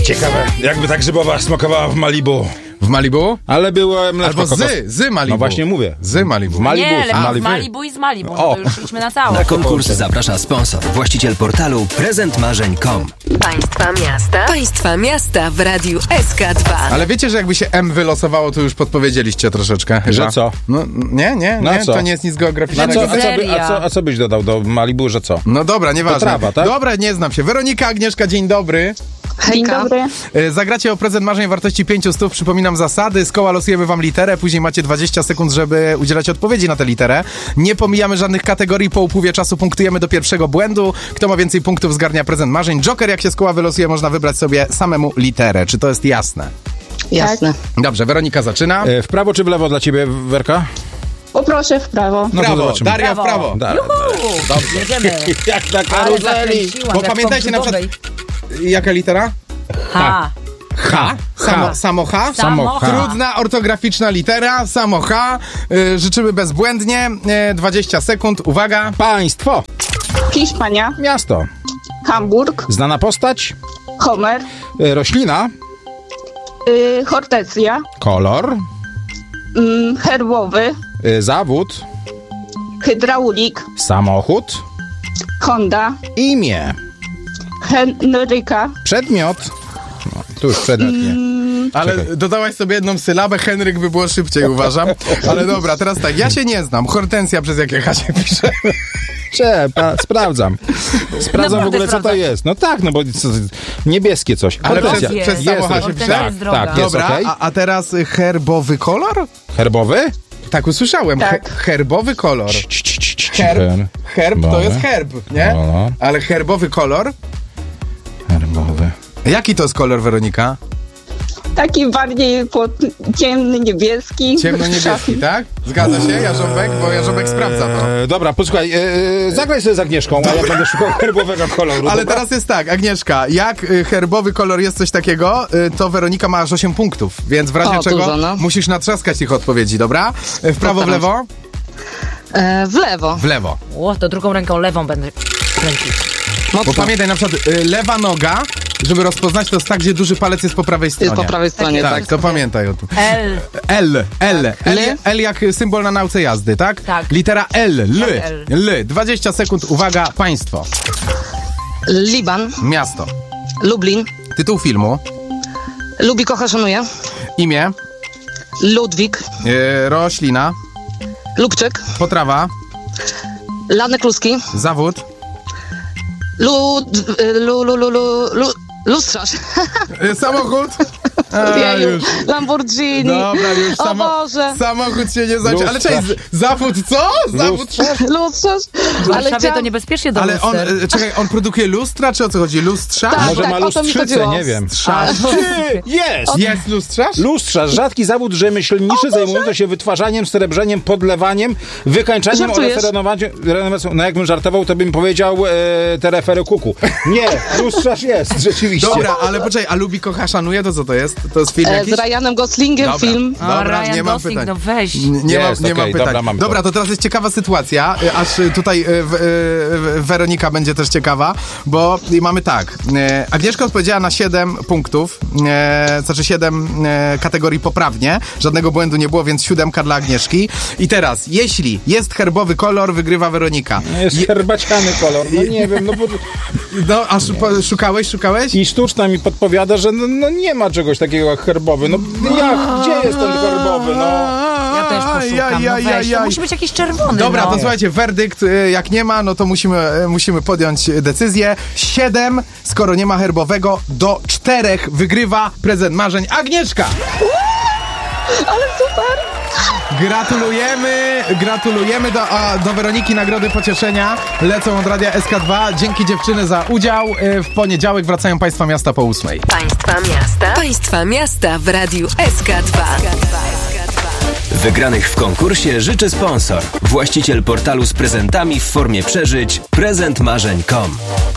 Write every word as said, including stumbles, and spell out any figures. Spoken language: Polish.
Ciekawe, jakby ta grzybowa smakowała w Malibu. W Malibu? Ale było mleczko Albo kokos... z, z Malibu. No właśnie mówię. Z Malibu. W Malibu. Nie, A, lepiej z Malibu i z Malibu. No O. to już idźmy na całe. Na konkurs zaprasza sponsor, właściciel portalu prezent marzeń kropka com. Państwa miasta. Państwa miasta w Radiu S K dwa. Ale wiecie, że jakby się M wylosowało, to już podpowiedzieliście troszeczkę. Chyba. Że co? No nie, nie, Na nie, co? to nie jest nic Na geograficznego. co, a, co by, Seria. a, co, a co byś dodał do Malibu, że co? No dobra, nieważne. To trawa, tak? Dobra, nie znam się. Weronika, Agnieszka, dzień dobry. Dzień dobry. E, Zagracie o prezent marzeń o wartości pięćset. Przypominam zasady. Z koła losujemy wam literę, później macie dwadzieścia sekund, żeby udzielać odpowiedzi na tę literę. Nie pomijamy żadnych kategorii, po upływie czasu punktujemy do pierwszego błędu. Kto ma więcej punktów, zgarnia prezent marzeń. Joker, jak się z koła wylosuje, można wybrać sobie samemu literę. Czy to jest jasne? Jasne. Dobrze, Weronika zaczyna. E, w prawo czy w lewo dla ciebie, Werka? Poproszę w prawo. No to Prawo, zobaczymy. Daria w prawo. Da, Juhu! Jedziemy. Jak na Ale karuzeli. zakręciłam, Bo jak pamiętajcie na przykład... pogrzybowej. Jaka litera? Ha. H. Samo, samo H. Samo H. Trudna, ortograficzna litera, samo H. Y, życzymy bezbłędnie. Y, dwadzieścia sekund, uwaga. Państwo. Hiszpania, Miasto. Hamburg, Znana postać. Homer, E, roślina. y, Hortezja, Kolor. y, herbowy, E, zawód. hydraulik, Samochód. Honda, Imię. Henryka, Przedmiot. No, tu już przedmiot nie. Ale Czekaj. dodałaś sobie jedną sylabę, Henryk by było szybciej, uważam. Ale dobra, teraz tak, ja się nie znam. Hortensja przez jakie H się pisze? Trzeba, sprawdzam. Sprawdzam w ogóle, co to sprawdzasz. jest. No tak, no bo co, niebieskie coś. Ale Hortensja. przez- przez Jest, samo H się hortensja. pisze? Tak, jest droga. tak, jest Dobra, okej. a, a teraz y, herbowy kolor? Herbowy? Tak usłyszałem. Tak. He, herbowy kolor. Cii, cii, cii, cii, Herb, her- herb to jest herb, nie? No. Ale herbowy kolor? Herbowy. Jaki to jest kolor, Weronika? taki bardziej pod ciemny, niebieski. Ciemno-niebieski, tak? Zgadza się, Jarząbek? Bo Jarząbek sprawdza to. E, dobra, posłuchaj, e, e, zagraj sobie z Agnieszką, a ja będę szukał herbowego koloru. Ale dobra? teraz jest tak, Agnieszka, jak y, herbowy kolor jest coś takiego, y, to Weronika ma aż osiem punktów, więc w razie O, czego dużo, no. musisz natrzaskać ich odpowiedzi, dobra? Y, W prawo, w lewo? E, w lewo. W lewo. O, to drugą ręką lewą będę kręcić. Bo Mocno. pamiętaj, na przykład y, lewa noga, żeby rozpoznać, to jest tak, gdzie duży palec jest po prawej stronie. Jest po prawej stronie, Tak, tak. to pamiętaj o tym. L. L, L, L, L? L jak symbol na nauce jazdy, tak? Tak. Litera L, L, L. L. dwadzieścia sekund, uwaga, państwo, Liban, miasto, Lublin, tytuł filmu, Lubi, kocha, szanuje, imię, Ludwik, y, roślina, Lubczyk, potrawa, Lanek Kluski, zawód, Lud... Lu, lu, lu, lu, lu, lustrarz, y, samochód. A, Jeju, już. Lamborghini. Dobra, już O samo, Boże. samochód się nie zacznie. Ale Lustrarz. cześć, z- zawód co? Zawód. Lustrarz? Lustrarz. W Ale Warszawie chciałam... to niebezpiecznie do Ale on, luster. y, czekaj, on produkuje lustra, czy o co chodzi? Lustrza? Tak. Może ma o to mi lustrzycę, chodziło. nie wiem. Trza- Ty, jest! Jest lustrarz? Lustrarz, rzadki zawód rzemieślniczy zajmujący się wytwarzaniem, srebrzeniem, podlewaniem, wykańczaniem Żartujesz? oraz renowaniem. renowacją. No jakbym żartował, to bym powiedział e, terefery kuku. Nie, lustrarz jest, rzeczywiście. Dobra, ale poczekaj, a lubi, kocha, szanuje, to co to jest? To jest film E, jakiś? z Ryanem Goslingiem Dobra. film. O, Dobra, Ryan nie mam Gosling, pytań. no weź. N- Nie, Jest, ma, nie okej, mam pytań. dobra, mamy to. Dobra, to teraz jest ciekawa sytuacja, y, aż y, tutaj y, w, y, w- Weronika będzie też ciekawa, bo y, mamy tak. Y, Agnieszka odpowiedziała na siedem punktów, y, znaczy siedem y, kategorii poprawnie, żadnego błędu nie było, więc siódemka dla Agnieszki. I teraz, jeśli jest herbowy kolor, wygrywa Weronika. No jest herbaciany kolor, no nie wiem, no bo... No, a szu- szukałeś, szukałeś? I sztuczna mi podpowiada, że no, no nie ma czegoś takiego jak herbowy. No jak? Gdzie jest ten herbowy? No. Ja też poszukam, no weź. To musi być jakiś czerwony, Dobra, no. to słuchajcie, werdykt, y, jak nie ma, no to musimy, y, musimy podjąć decyzję. Siedem, skoro nie ma herbowego, do czterech wygrywa prezent marzeń Agnieszka! Ale super. Gratulujemy, gratulujemy do, a, do Weroniki nagrody pocieszenia. Lecą od Radia S K dwa. Dzięki dziewczyny za udział. Y, W poniedziałek wracają Państwa miasta po ósmej. Państwa miasta. Państwa miasta w Radiu S K dwa. Wygranych w konkursie życzy sponsor, właściciel portalu z prezentami w formie przeżyć prezent marzeń kropka com.